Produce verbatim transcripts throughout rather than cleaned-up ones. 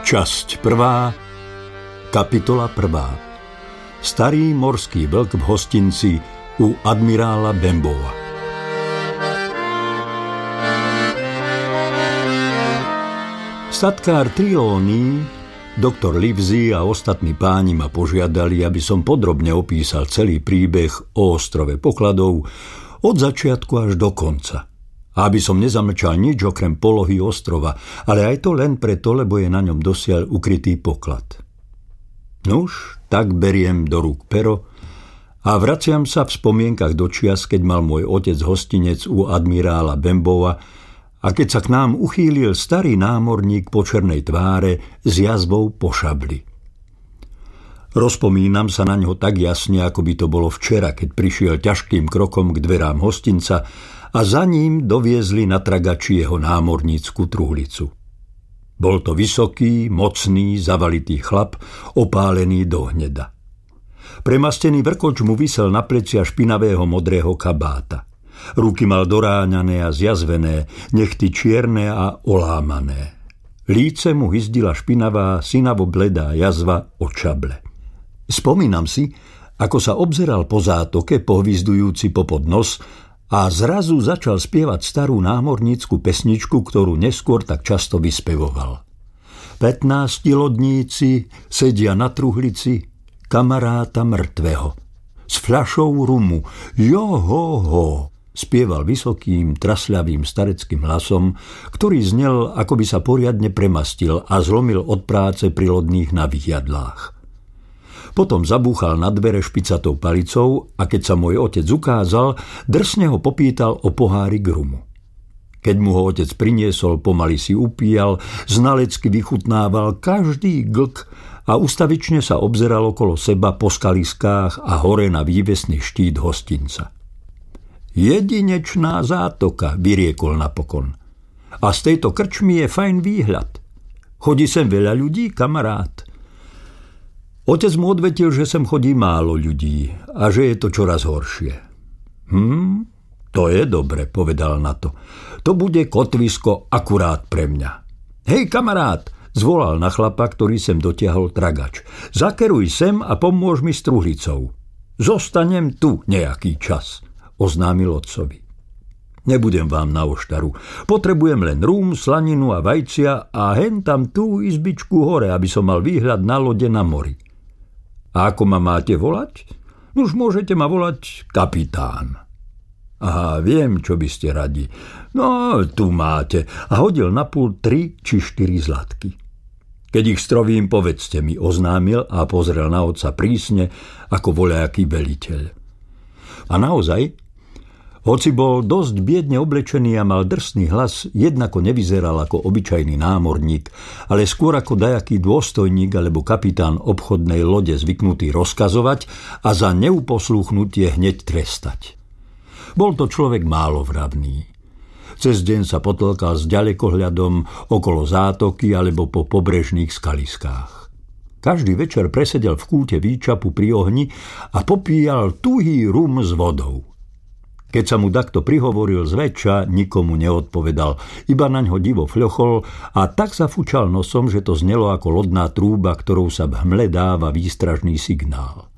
Časť prvá, kapitola prvá. Starý morský vlk v hostinci u admirála Benbowa. Statkár Trelawney, doktor Livesey a ostatní páni ma požiadali, aby som podrobne opísal celý príbeh o ostrove pokladov od začiatku až do konca. A aby som nezamlčal nič okrem polohy ostrova, ale aj to len preto, lebo je na ňom dosiaľ ukrytý poklad. Nuž, tak beriem do rúk pero a vraciam sa v spomienkach do čias, keď mal môj otec hostinec u admirála Benbowa a keď sa k nám uchýlil starý námorník po černej tváre s jazvou po šabli. Rozpomínam sa na ňo tak jasne, ako by to bolo včera, keď prišiel ťažkým krokom k dverám hostinca a za ním doviezli na tragači jeho námornícku truhlicu. Bol to vysoký, mocný, zavalitý chlap, opálený do hneda. Premastený vrkoč mu visel na plecia špinavého modrého kabáta. Ruky mal doráňané a zjazvené, nechty čierne a olámané. Líce mu hyzdila špinavá, synavo bledá jazva od šable. Spomínam si, ako sa obzeral po zátoke, pohvizdujúci popod nos, a zrazu začal spievať starú námornícku pesničku, ktorú neskôr tak často vyspevoval. Pätnácti lodníci sedia na truhlici kamaráta mŕtvého. S fľašou rumu, johoho, spieval vysokým, trasľavým stareckým hlasom, ktorý znel, ako by sa poriadne premastil a zlomil od práce pri lodných navyjadlách. Potom zabúchal na dvere špicatou palicou a keď sa môj otec ukázal, drsne ho popýtal o pohárik rumu. Keď mu ho otec priniesol, pomaly si upíjal, znalecky vychutnával každý glk a ustavične sa obzeral okolo seba po skaliskách a hore na vývesný štít hostinca. Jedinečná zátoka, vyriekol napokon. A z tejto krčmy je fajn výhľad. Chodí sem veľa ľudí, kamarát? Otec mu odvetil, že sem chodí málo ľudí a že je to čoraz horšie. Hm, to je dobre, povedal na to. To bude kotvisko akurát pre mňa. Hej, kamarát, zvolal na chlapa, ktorý sem dotiahol tragač. Zakeruj sem a pomôž mi s truhlicou. Zostanem tu nejaký čas, oznámil otcovi. Nebudem vám na oštaru. Potrebujem len rúm, slaninu a vajcia a hen tam tú izbičku hore, aby som mal výhľad na lode na mori. A ako ma máte volať? Už môžete ma volať kapitán. Aha, viem, čo by ste radi. No, tu máte. A hodil na pult tri či štyri zlatky. Keď ich strovím, povedzte mi, oznámil a pozrel na otca prísne, ako voľaký veliteľ. A naozaj, hoci bol dosť biedne oblečený a mal drsný hlas, jednako nevyzeral ako obyčajný námorník, ale skôr ako dajaký dôstojník alebo kapitán obchodnej lode zvyknutý rozkazovať a za neuposluchnutie hneď trestať. Bol to človek málovravný. Cez deň sa potlkal s ďalekohľadom okolo zátoky alebo po pobrežných skaliskách. Každý večer presedel v kúte výčapu pri ohni a popíjal tuhý rum s vodou. Keď sa mu takto prihovoril zväčša, nikomu neodpovedal, iba naňho divo fľochol a tak zafúčal nosom, že to znelo ako lodná trúba, ktorou sa v hmle dáva výstražný signál.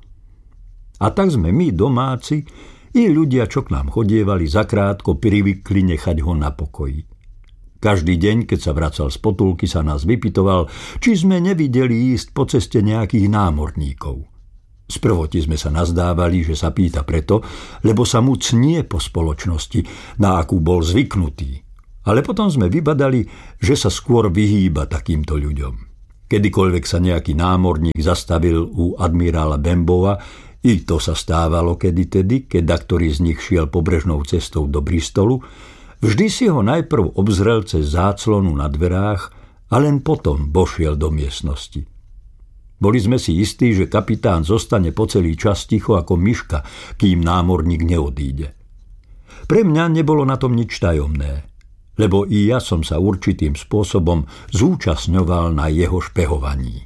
A tak sme my, domáci, i ľudia, čo k nám chodievali, zakrátko privykli nechať ho na pokoji. Každý deň, keď sa vracal z potulky, sa nás vypytoval, či sme nevideli ísť po ceste nejakých námorníkov. Sprvoti sme sa nazdávali, že sa pýta preto, lebo sa mu cnie po spoločnosti, na akú bol zvyknutý. Ale potom sme vybadali, že sa skôr vyhýba takýmto ľuďom. Kedykoľvek sa nejaký námorník zastavil u admirála Benbowa, i to sa stávalo kedytedy, keď daktorý z nich šiel pobrežnou cestou do Bristolu, vždy si ho najprv obzrel cez záclonu na dverách a len potom vošiel do miestnosti. Boli sme si istí, že kapitán zostane po celý čas ticho ako myška, kým námorník neodíde. Pre mňa nebolo na tom nič tajomné, lebo i ja som sa určitým spôsobom zúčastňoval na jeho špehovaní.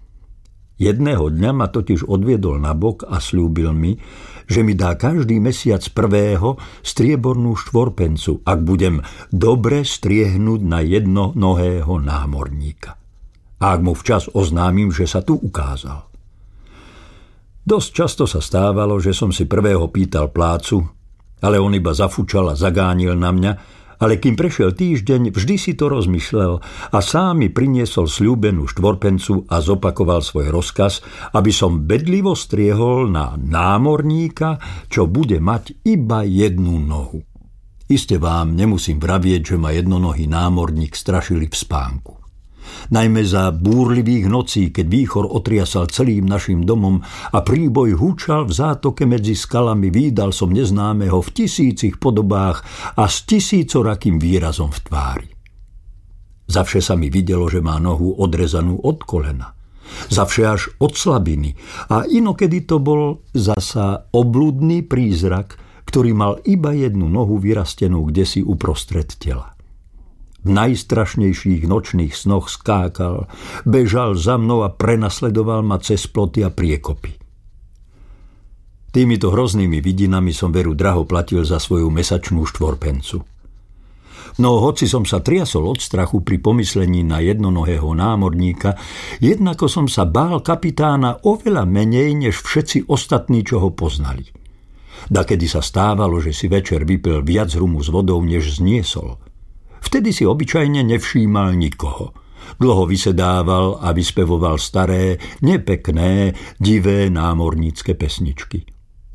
Jedného dňa ma totiž odviedol na bok a sľúbil mi, že mi dá každý mesiac prvého striebornú štvorpencu, ak budem dobre striehnúť na jednonohého námorníka. ak mu včas oznámim, že sa tu ukázal. Dosť často sa stávalo, že som si prvého pýtal plácu, ale on iba zafúčal a zagánil na mňa, ale kým prešiel týždeň, vždy si to rozmyslel a sám mi priniesol sľúbenú štvorpencu a zopakoval svoj rozkaz, aby som bedlivo striehol na námorníka, čo bude mať iba jednu nohu. Iste vám nemusím vravieť, že ma jednonohý námorník strašili v spánku. Najmä za búrlivých nocí, keď výchor otriasal celým našim domom a príboj húčal v zátoke medzi skalami, vídal som neznámeho v tisícich podobách a s tisícorakým výrazom v tvári. Zavše sa mi videlo, že má nohu odrezanú od kolena. Zavše až od slabiny a inokedy to bol zasa obludný prízrak, ktorý mal iba jednu nohu vyrastenú kdesi uprostred tela. V najstrašnejších nočných snoch skákal, bežal za mnou a prenasledoval ma cez ploty a priekopy. Týmito hroznými vidinami som veru draho platil za svoju mesačnú štvorpencu. No hoci som sa triasol od strachu pri pomyslení na jednonohého námorníka, jednako som sa bál kapitána oveľa menej než všetci ostatní, čo ho poznali. Dakedy sa stávalo, že si večer vypil viac rumu s vodou, než zniesol. Vtedy si obyčajne nevšímal nikoho. Dlho vysedával a vyspevoval staré, nepekné, divé námornícke pesničky.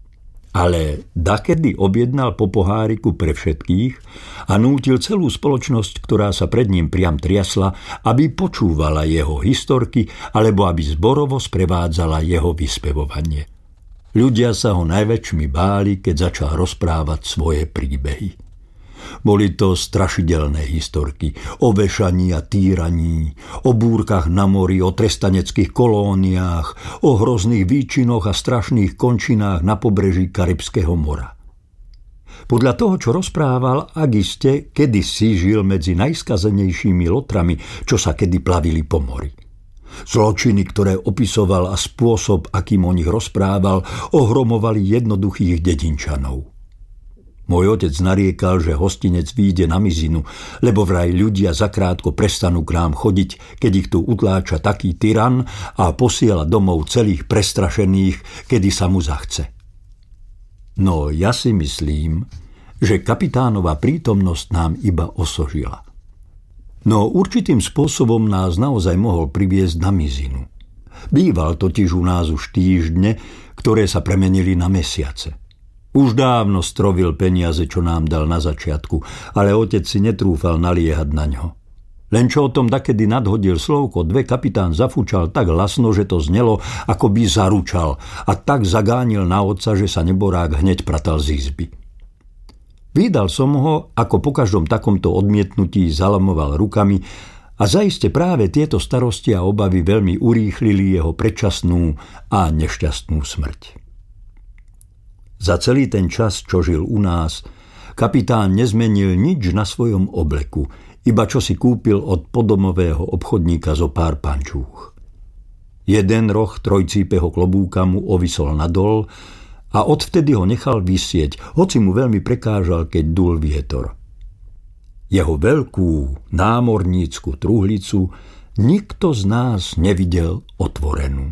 Ale dakedy objednal po poháriku pre všetkých a nútil celú spoločnosť, ktorá sa pred ním priam triasla, aby počúvala jeho historky alebo aby zborovo sprevádzala jeho vyspevovanie. Ľudia sa ho najväčšmi báli, keď začal rozprávať svoje príbehy. Boli to strašidelné historky o vešaní a týraní, o búrkach na mori, o trestaneckých kolóniách, o hrozných výčinoch a strašných končinách na pobreží Karibského mora. Podľa toho, čo rozprával, ak iste kedysi žil medzi najskazenejšími lotrami, čo sa kedy plavili po mori. Zločiny, ktoré opisoval a spôsob, akým o nich rozprával, ohromovali jednoduchých dedinčanov. Môj otec nariekal, že hostinec vyjde na mizinu, lebo vraj ľudia zakrátko prestanú k nám chodiť, keď ich tu utláča taký tyran a posiela domov celých prestrašených, kedy sa mu zachce. No ja si myslím, že kapitánova prítomnosť nám iba osožila. No určitým spôsobom nás naozaj mohol priviesť na mizinu. Býval totiž u nás už týždne, ktoré sa premenili na mesiace. Už dávno strovil peniaze, čo nám dal na začiatku, ale otec si netrúfal naliehať na ňo. Len čo o tom dakedy nadhodil slovko dve, kapitán zafúčal tak hlasno, že to znelo, ako by zaručal, a tak zagánil na otca, že sa neborák hneď pratal z izby. Vídal som ho, ako po každom takomto odmietnutí zalamoval rukami a zaiste práve tieto starosti a obavy veľmi urýchlili jeho predčasnú a nešťastnú smrť. Za celý ten čas, čo žil u nás, kapitán nezmenil nič na svojom obleku, iba čo si kúpil od podomového obchodníka zo pár pančúch. Jeden roh trojcípeho klobúka mu ovisol nadol a odvtedy ho nechal visieť, hoci mu veľmi prekážal, keď dul vietor. Jeho veľkú námornícku truhlicu nikto z nás nevidel otvorenú.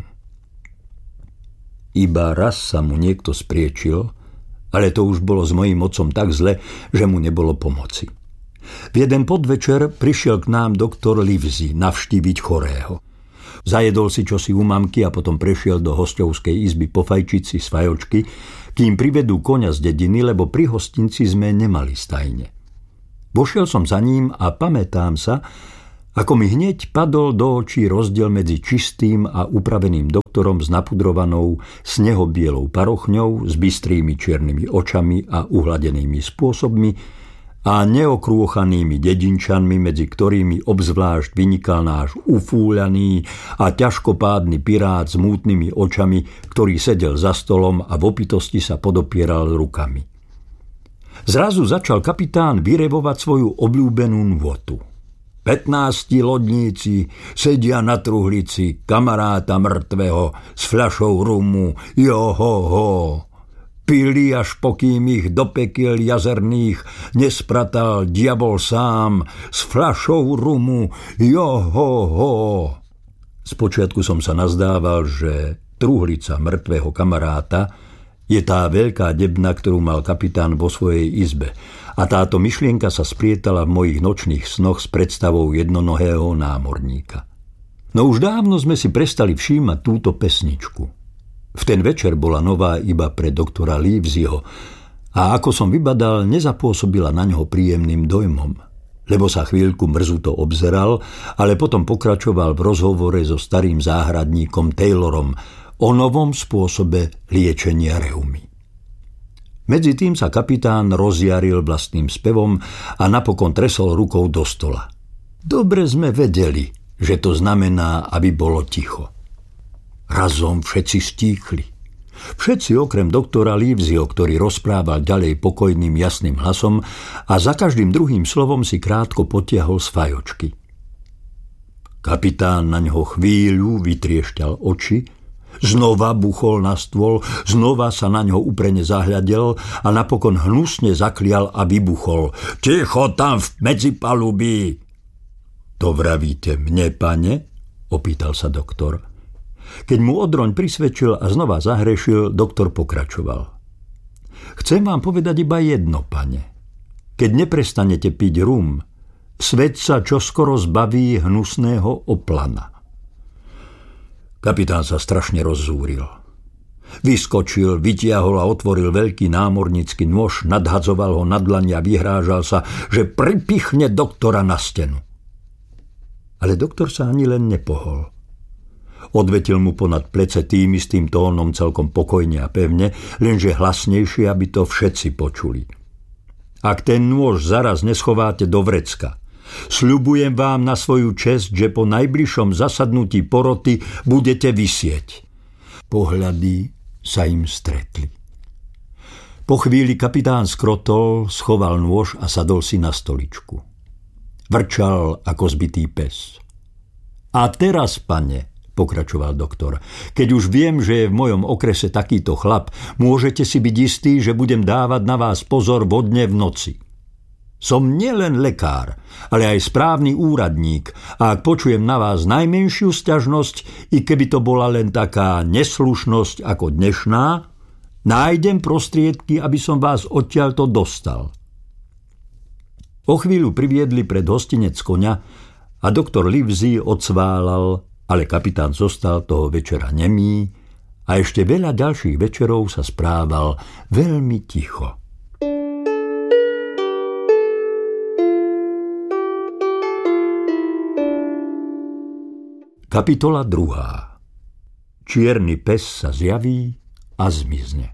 Iba raz sa mu niekto spriečil, ale to už bolo s mojím otcom tak zle, že mu nebolo pomoci. V jeden podvečer prišiel k nám doktor Livesey navštíviť chorého. Zajedol si čosi u mamky a potom prešiel do hosťovskej izby pofajčiť si z fajočky, kým privedú koňa z dediny, lebo pri hostinci sme nemali stajne. Vošiel som za ním a pamätám sa, ako mi hneď padol do očí rozdiel medzi čistým a upraveným doktorom s napudrovanou snehobielou parochňou, s bystrými čiernymi očami a uhladenými spôsobmi a neokrôchanými dedinčanmi, medzi ktorými obzvlášť vynikal náš ufúľaný a ťažkopádny pirát s mútnymi očami, ktorý sedel za stolom a v opitosti sa podopieral rukami. Zrazu začal kapitán vyrevovať svoju obľúbenú nôtu. Pätnácti lodníci sedia na truhlici kamaráta mŕtvého s fľašou rumu, johoho. Pili až pokým ich do pekiel jazerných nespratal diabol sám s fľašou rumu, johoho. Spočiatku som sa nazdával, že truhlica mŕtvého kamaráta je tá veľká debna, ktorú mal kapitán vo svojej izbe, a táto myšlienka sa sprietala v mojich nočných snoch s predstavou jednonohého námorníka. No už dávno sme si prestali všímať túto pesničku. V ten večer bola nová iba pre doktora Liveseyho a ako som vybadal, nezapôsobila na ňoho príjemným dojmom, lebo sa chvíľku mrzuto obzeral, ale potom pokračoval v rozhovore so starým záhradníkom Taylorom o novom spôsobe liečenia reumy. Medzi tým sa kapitán rozjaril vlastným spevom a napokon tresol rukou do stola. Dobre sme vedeli, že to znamená, aby bolo ticho. Razom všetci stíchli. Všetci okrem doktora Liveseyho, ktorý rozprával ďalej pokojným jasným hlasom a za každým druhým slovom si krátko potiahol z fajočky. Kapitán na ňoho chvíľu vytriešťal oči, znova buchol na stôl, znova sa na ňo úprene zahľadel a napokon hnusne zaklial a vybuchol. Ticho tam v medzipalubí! To vravíte mne, pane? Opýtal sa doktor. Keď mu odroň prisvedčil a znova zahrešil, doktor pokračoval. Chcem vám povedať iba jedno, pane. Keď neprestanete piť rum, svet sa čoskoro zbaví hnusného oplana. Kapitán sa strašne rozzúril. Vyskočil, vytiahol a otvoril veľký námornícky nôž, nadhadzoval ho na dlani a vyhrážal sa, že pripichne doktora na stenu. Ale doktor sa ani len nepohol. Odvetil mu ponad plece tým istým tónom celkom pokojne a pevne, lenže hlasnejšie, aby to všetci počuli. Ak ten nôž zaraz neschováte do vrecka, sľubujem vám na svoju česť, že po najbližšom zasadnutí poroty budete visieť. Pohľady sa im stretli. Po chvíli kapitán skrotol, schoval nôž a sadol si na stoličku. Vrčal ako zbitý pes. A teraz, pane, pokračoval doktor, keď už viem, že je v mojom okrese takýto chlap, môžete si byť istí, že budem dávať na vás pozor vodne v noci. Som nielen lekár, ale aj správny úradník a ak počujem na vás najmenšiu sťažnosť, i keby to bola len taká neslušnosť ako dnešná, nájdem prostriedky, aby som vás odtiaľto dostal. O chvíľu priviedli pred hostinec koňa a doktor Livesey odsválal, ale kapitán zostal toho večera nemý a ešte veľa ďalších večerov sa správal veľmi ticho. Kapitola druhá. Čierny pes sa zjaví a zmizne.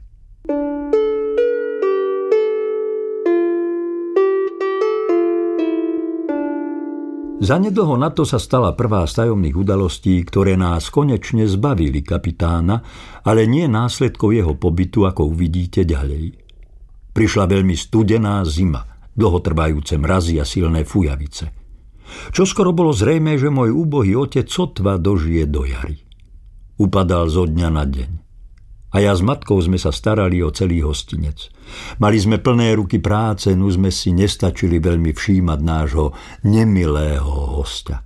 Zanedlho na to sa stala prvá z tajomných udalostí, ktoré nás konečne zbavili kapitána, ale nie následkov jeho pobytu, ako uvidíte ďalej. Prišla veľmi studená zima, dlhotrvajúce mrazy a silné fujavice. Čoskoro bolo zrejmé, že môj úbohý otec sotva dožije do jary. Upadal zo dňa na deň. A ja s matkou sme sa starali o celý hostinec. Mali sme plné ruky práce, no sme si nestačili veľmi všímať nášho nemilého hostia.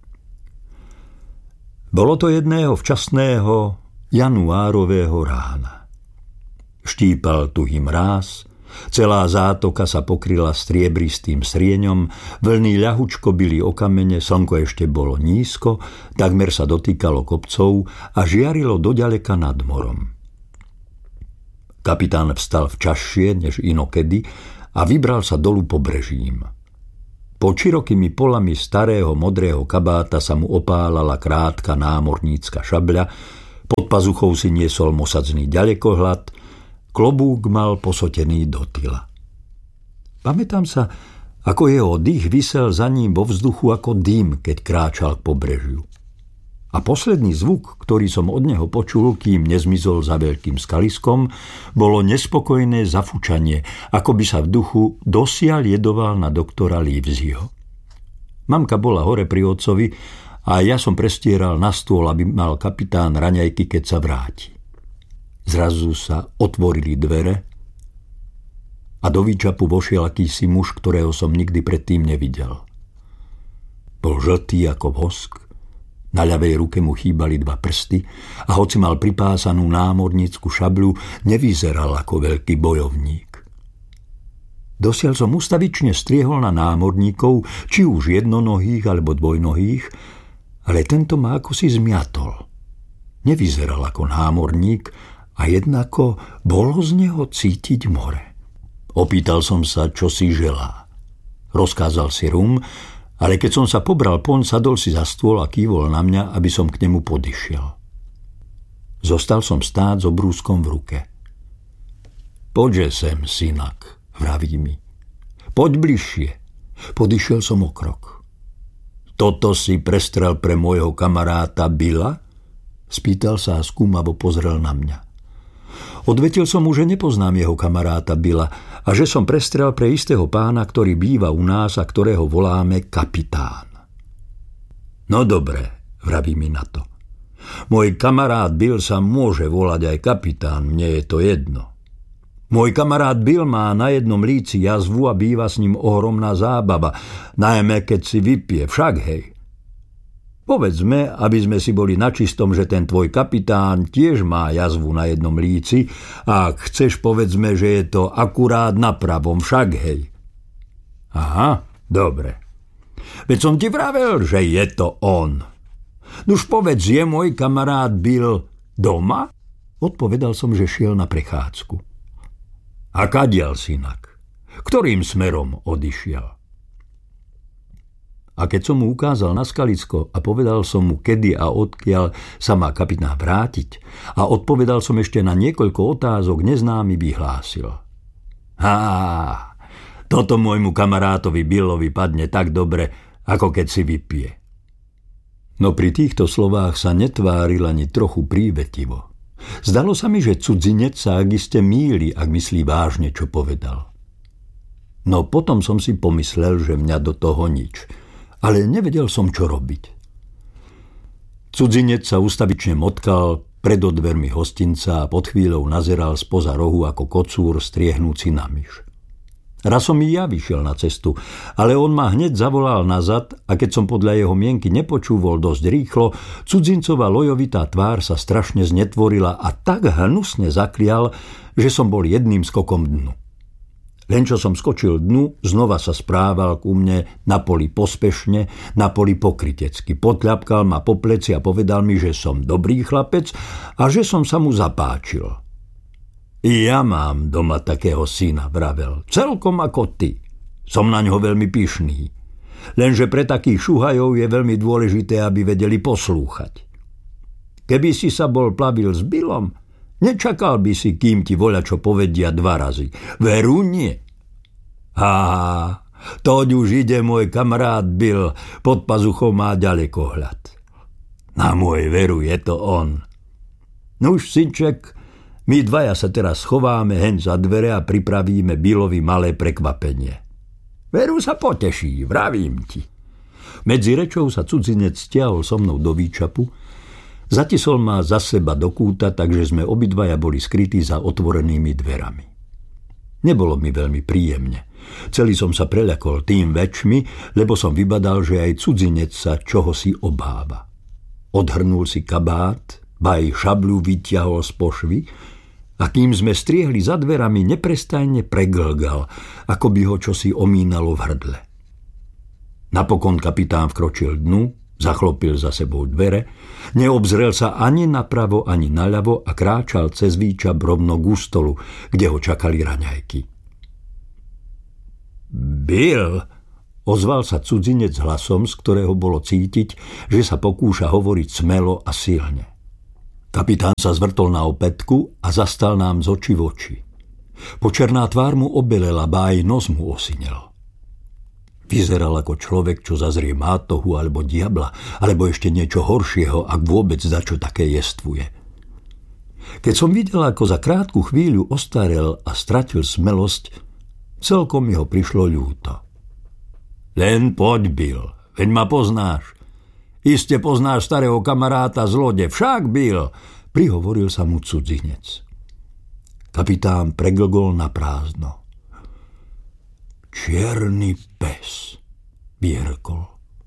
Bolo to jedného včasného januárového rána. Štípal tuhý mráz, celá zátoka sa pokryla striebristým srieňom, vlny ľahučko bili o kamene, slnko ešte bolo nízko, takmer sa dotýkalo kopcov a žiarilo doďaleka nad morom. Kapitán vstal včasšie než inokedy a vybral sa dolu pobrežím. Pod širokými polami starého modrého kabáta sa mu opálala krátka námornícka šabľa, pod pazuchou si niesol mosadzný ďalekohľad, klobúk mal posotený do tyla. Pamätám sa, ako jeho dých visel za ním vo vzduchu ako dým, keď kráčal k pobrežiu. A posledný zvuk, ktorý som od neho počul, kým nezmizol za veľkým skaliskom, bolo nespokojné zafučanie, ako by sa v duchu dosiaľ jedoval na doktora Liveseyho. Mamka bola hore pri otcovi a ja som prestieral na stôl, aby mal kapitán raňajky, keď sa vráti. Zrazu sa otvorili dvere a do výčapu vošiel akýsi muž, ktorého som nikdy predtým nevidel. Bol žltý ako vosk, Na ľavej ruke mu chýbali dva prsty a hoci mal pripásanú námornícku šabľu, nevyzeral ako veľký bojovník. Dosiaľ som ustavične striehol na námorníkov, či už jednonohých alebo dvojnohých, ale tento ma akosi zmiatol. Nevyzeral ako námorník a jednako bolo z neho cítiť more. Opýtal som sa, čo si želá. Rozkázal si rum, ale keď som sa pobral poň, sadol si za stôl a kývol na mňa, aby som k nemu podišiel. Zostal som stáť s obrúskom v ruke. Poďže sem, synak, vraví mi. Poď bližšie. Podišiel som o krok. Toto si prestrel pre môjho kamaráta Billa? Spýtal sa a skúmavo pozrel na mňa. Odvetil som mu, že nepoznám jeho kamaráta Billa a že som prestrel pre istého pána, ktorý býva u nás a ktorého voláme kapitán. No dobre, vraví mi na to. Môj kamarát Bill sa môže volať aj kapitán, mne je to jedno. Môj kamarát Bill má na jednom líci jazvu a býva s ním ohromná zábava, najmä keď si vypije, však hej. Povedzme, aby sme si boli načistom, že ten tvoj kapitán tiež má jazvu na jednom líci a ak chceš, povedzme, že je to akurát na pravom, však hej. Aha, dobre. Veď som ti vravel, že je to on. Nuž povedz, je môj kamarát Bill doma? Odpovedal som, že šiel na prechádzku. A kadiaľ, synak? Ktorým smerom odišiel? A keď som mu ukázal na skalicko a povedal som mu, kedy a odkiaľ sa má kapitán vrátiť a odpovedal som ešte na niekoľko otázok, neznámy vyhlásil. Há, toto môjmu kamarátovi Billovi padne tak dobre, ako keď si vypije. No pri týchto slovách sa netváril ani trochu prívetivo. Zdalo sa mi, že cudzinec sa ak iste mýli, ak myslí vážne, čo povedal. No potom som si pomyslel, že mňa do toho nič, ale nevedel som, čo robiť. Cudzinec sa ustavične motkal pred odvermi hostinca a pod chvíľou nazeral spoza rohu ako kocúr striehnúci na myš. Raz som i ja vyšiel na cestu, ale on ma hneď zavolal nazad a keď som podľa jeho mienky nepočúval dosť rýchlo, cudzincová lojovitá tvár sa strašne znetvorila a tak hnusne zaklial, že som bol jedným skokom dnu. Len čo som skočil dnu, znova sa správal ku mne na poli pospešne, na poli pokrytecky. Potľapkal ma po pleci a povedal mi, že som dobrý chlapec a že som sa mu zapáčil. I ja mám doma takého syna, vravel, celkom ako ty. Som na ňo veľmi pyšný. Lenže pre takých šuhajov je veľmi dôležité, aby vedeli poslúchať. Keby si sa bol plavil s Billom, nečakal by si, kým ti voľačo povedia dva razy. Veru nie. Há, toť už ide môj kamarát Bill, pod pazuchou má ďalekohľad. Na môj veru je to on. Nuž, synček, my dvaja sa teraz schováme hen za dvere a pripravíme Billovi malé prekvapenie. Veru sa poteší, vravím ti. Medzi rečou sa cudzinec stiahol so mnou do výčapu, zatisol ma za seba do kúta, takže sme obidvaja boli skrytí za otvorenými dverami. Nebolo mi veľmi príjemne. Celý som sa preľakol tým väčšmi, lebo som vybadal, že aj cudzinec sa čohosi obáva. Odhrnul si kabát, ba aj šabľu vyťahol z pošvy a kým sme striehli za dverami, neprestajne preglgal, ako by ho čosi omínalo v hrdle. Napokon kapitán vkročil dnu, zachlopil za sebou dvere, neobzrel sa ani napravo, ani naľavo a kráčal cez výčap rovno k stolu, kde ho čakali raňajky. Bill, ozval sa cudzinec hlasom, z ktorého bolo cítiť, že sa pokúša hovoriť smelo a silne. Kapitán sa zvrtol na opätku a zastal nám z očí v oči. Počerná tvár mu obelela, ba aj nos mu osinel. Vyzeral ako človek, čo zazrie mátohu alebo diabla, alebo ešte niečo horšieho, ak vôbec dačo také jestvuje. Keď som videl, ako za krátku chvíľu ostarel a stratil smelosť, celkom mi ho prišlo ľúto. Len poď, Bill, veď ma poznáš. Iste poznáš starého kamaráta z lode, však, Bill, prihovoril sa mu cudzinec. Kapitán preglgol na prázdno. Čierny pes, vyhrkol.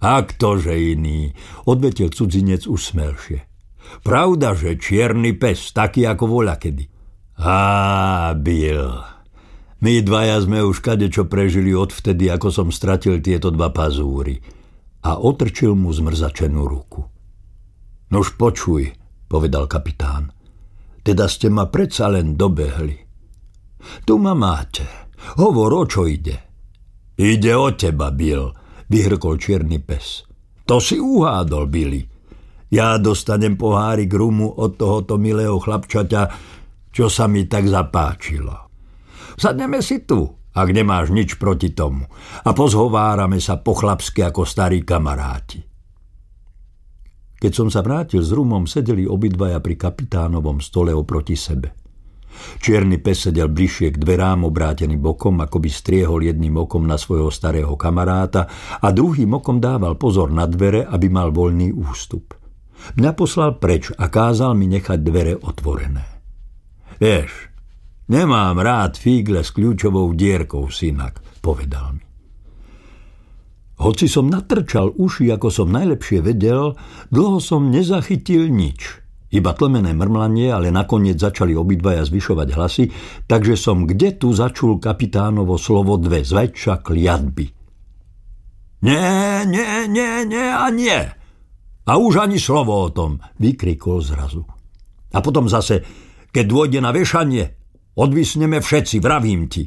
A ktože iný, odvetil cudzinec už smelšie. Pravda, že čierny pes, taký ako voľakedy. Á, Bill, my dvaja sme už kadečo prežili odvtedy, ako som stratil tieto dva pazúry. A otrčil mu zmrzačenú ruku. Nož počuj, povedal kapitán, teda ste ma predsa len dobehli. Tu ma máte, hovor, o čo ide? Ide o teba, Bill, vyhrkol čierny pes. To si uhádol, Billy. Ja dostanem pohárik rumu od tohoto milého chlapčaťa, čo sa mi tak zapáčilo. Sadneme si tu, ak nemáš nič proti tomu, a pozhovárame sa po chlapsky ako starí kamaráti. Keď som sa vrátil s rumom, sedeli obidvaja pri kapitánovom stole oproti sebe. Čierny pes sedel bližšie k dverám, obrátený bokom, ako by striehol jedným okom na svojho starého kamaráta a druhým okom dával pozor na dvere, aby mal voľný ústup. Mňa poslal preč a kázal mi nechať dvere otvorené. Vieš, nemám rád fígle s kľúčovou dierkou, synak, povedal mi. Hoci som natrčal uši, ako som najlepšie vedel, dlho som nezachytil nič. Iba tlmené mrmlanie, ale nakoniec začali obidvaja zvyšovať hlasy, takže som kde tu začul kapitánovo slovo dve, zväčša kliatby. Nie, nie, nie, nie a nie. A už ani slovo o tom, vykrikol zrazu. A potom zase, keď dôjde na vešanie, odvisneme všetci, vravím ti.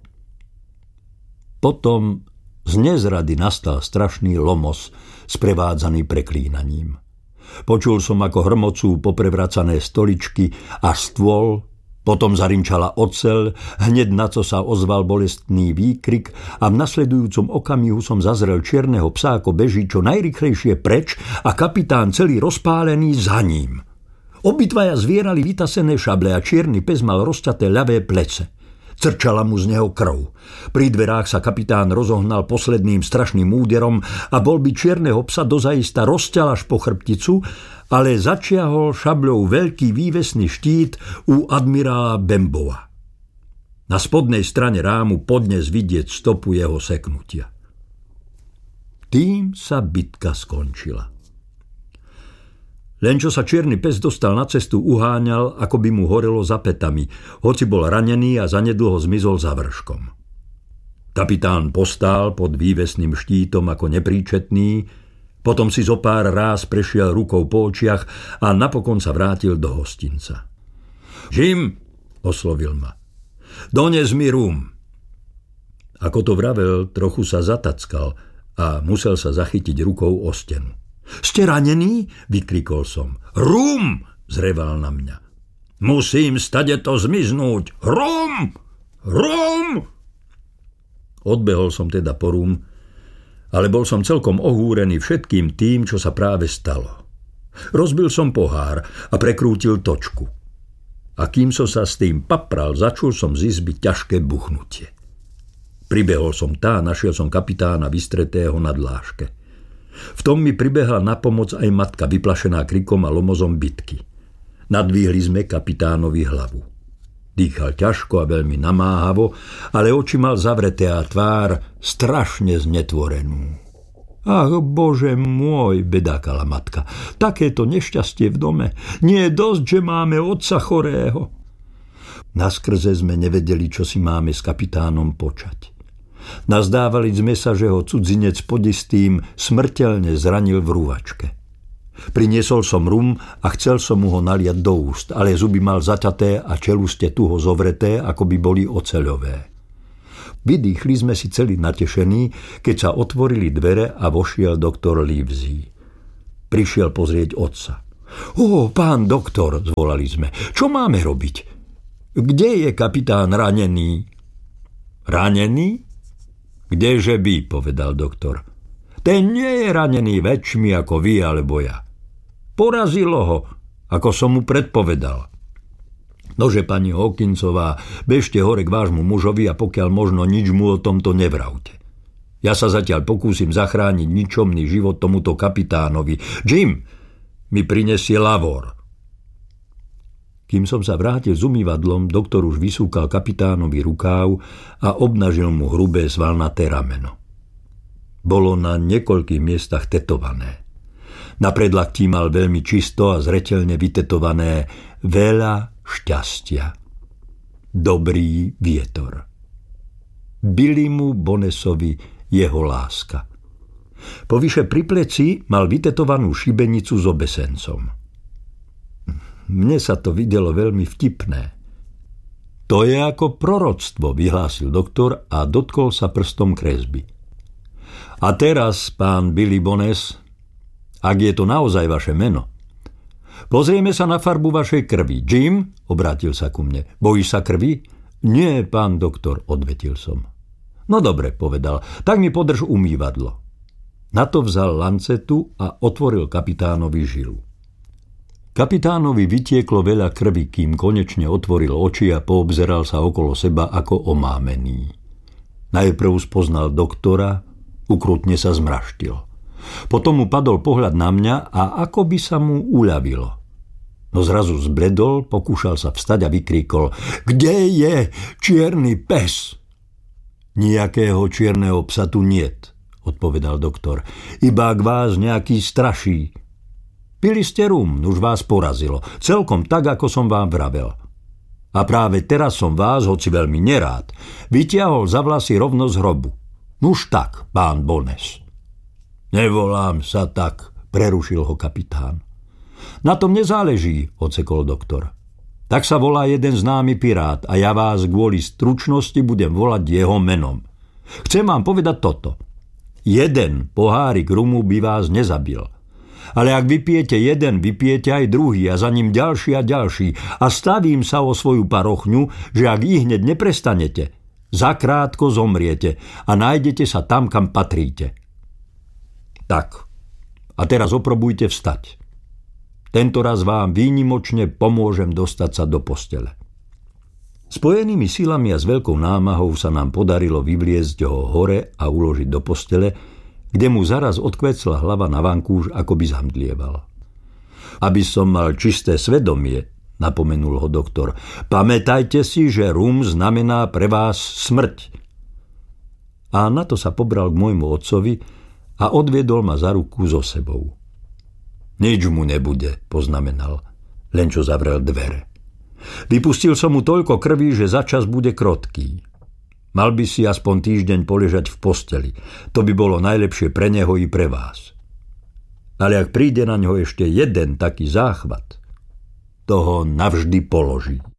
Potom z nezrady nastal strašný lomos, sprevádzaný preklínaním. Počul som, ako hrmocú poprevracané stoličky a stôl, potom zarinčala oceľ, hneď na co sa ozval bolestný výkrik a v nasledujúcom okamihu som zazrel čierneho psa, ako beží čo najrýchlejšie preč a kapitán celý rozpálený za ním. Obidvaja zvierali vytasené šable a čierny pes mal rozťaté ľavé plece. Crčala mu z neho krv. Pri dverách sa kapitán rozohnal posledným strašným úderom a bol by čierneho psa dozaista rozťal až po chrbticu, ale začiahol šabľou veľký vývesný štít u admirála Bembova. Na spodnej strane rámu podnes vidieť stopu jeho seknutia. Tým sa bitka skončila. Len čo sa čierny pes dostal na cestu, uháňal, ako by mu horelo za pätami, hoci bol ranený a zanedlho zmizol za vrškom. Kapitán postál pod vývesným štítom ako nepríčetný, potom si zo pár ráz prešiel rukou po očiach a napokon sa vrátil do hostinca. Jim, oslovil ma, dones mi rum. Ako to vravel, trochu sa zatackal a musel sa zachytiť rukou o stenu. Ste ranený? Vykrikol som. Rum! Zreval na mňa. Musím stade to zmiznúť. Rum! Rum! Odbehol som teda po rum, ale bol som celkom ohúrený všetkým tým, čo sa práve stalo. Rozbil som pohár a prekrútil točku. A kým som sa s tým papral, začul som z izby ťažké buchnutie. Pribehol som tá, našiel som kapitána vystretého na dláške. V tom mi pribehla na pomoc aj matka, vyplašená krikom a lomozom bitky. Nadvihli sme kapitánovi hlavu. Dýchal ťažko a veľmi namáhavo, ale oči mal zavreté a tvár strašne znetvorenú. Ach, Bože môj, bedákala matka, takéto nešťastie v dome. Nie je dosť, že máme otca chorého. Naskrze sme nevedeli, čo si máme s kapitánom počať. Nazdávali sme sa, že ho cudzinec podistým smrteľne zranil v rúvačke. Priniesol som rum a chcel som mu ho naliať do úst, ale zuby mal zaťaté a čeluste tuho zovreté, ako by boli oceľové. Vydýchli sme si celý natešení, keď sa otvorili dvere a vošiel doktor Livesey. Prišiel pozrieť otca. Ó, pán doktor, zvolali sme, čo máme robiť? Kde je kapitán ranený? Ranený? Kdeže by, povedal doktor. Ten nie je ranený väčšmi ako vy alebo ja. Porazilo ho, ako som mu predpovedal. Nože, pani Hawkinsová, bežte hore k vášmu mužovi a pokiaľ možno nič mu o tomto nevravte. Ja sa zatiaľ pokúsim zachrániť ničomný život tomuto kapitánovi. Jim mi prinesie lavor. Kým som sa vrátil s umývadlom, doktor už vysúkal kapitánovi rukáv a obnažil mu hrubé svalnaté rameno. Bolo na niekoľkých miestach tetované. Na predlaktí mal veľmi čisto a zreteľne vytetované veľa šťastia. Dobrý vietor. Billymu Bonessovi jeho láska. Povyše pri pleci mal vytetovanú šibenicu s obesencom. Mne sa to videlo veľmi vtipné. To je ako proroctvo, vyhlásil doktor a dotkol sa prstom kresby. A teraz, pán Billy Boness, ak je to naozaj vaše meno, pozrieme sa na farbu vašej krvi. Jim, obrátil sa ku mne, bojíš sa krvi? Nie, pán doktor, odvetil som. No dobre, povedal, tak mi podrž umývadlo. Na to vzal lancetu a otvoril kapitánovi žilu. Kapitánovi vytieklo veľa krvi, kým konečne otvoril oči a poobzeral sa okolo seba ako omámený. Najprv spoznal doktora, ukrutne sa zmraštil. Potom mu padol pohľad na mňa a ako by sa mu uľavilo. No zrazu zbledol, pokúšal sa vstať a vykríkol: Kde je čierny pes? Nijakého čierneho psa tu niet, odpovedal doktor. Iba ak vás nejaký straší. Pili ste rum, už vás porazilo. Celkom tak, ako som vám vravel. A práve teraz som vás, hoci veľmi nerád, vytiahol za vlasy rovno z hrobu. Nuž tak, pán Boness. Nevolám sa tak, prerušil ho kapitán. Na tom nezáleží, odsekol doktor. Tak sa volá jeden známy pirát a ja vás kvôli stručnosti budem volať jeho menom. Chcem vám povedať toto. Jeden pohárik rumu by vás nezabil. Ale ak vypijete jeden, vypijete aj druhý a za ním ďalší a ďalší a stavím sa o svoju parochňu, že ak ich hneď neprestanete, zakrátko zomriete a nájdete sa tam, kam patríte. Tak, a teraz oprobujte vstať. Tento raz vám výnimočne pomôžem dostať sa do postele. Spojenými silami a s veľkou námahou sa nám podarilo vyvliezť ho hore a uložiť do postele, kde mu zaraz odkvecla hlava na vankúš, ako by zhamdlieval. Aby som mal čisté svedomie, napomenul ho doktor, pamätajte si, že rum znamená pre vás smrť. A na to sa pobral k môjmu otcovi a odviedol ma za ruku so sebou. Nič mu nebude, poznamenal, len čo zavrel dvere. Vypustil som mu toľko krví, že začas bude krotký. Mal by si aspoň týždeň poležať v posteli. To by bolo najlepšie pre neho i pre vás. Ale ak príde na ňo ešte jeden taký záchvat, toho navždy položí.